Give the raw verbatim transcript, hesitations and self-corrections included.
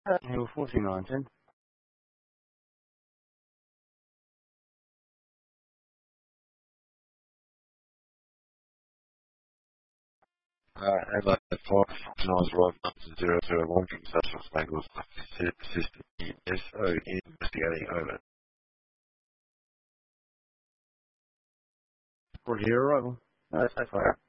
Uh, Hill fourteen nineteen. Uh, Adelaide five nine drive number zero zero one from Social Smugglers Assistant S O investigating over. Roger, arrival. Uh, so far.